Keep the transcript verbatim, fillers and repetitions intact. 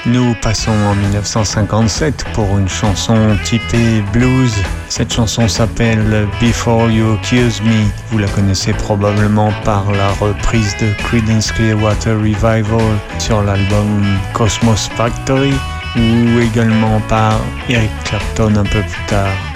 Nous passons en dix-neuf cent cinquante-sept pour une chanson typée blues. Cette chanson s'appelle Before You Accuse Me. Vous la connaissez probablement par la reprise de Creedence Clearwater Revival sur l'album Cosmos Factory ou également par Eric Clapton un peu plus tard.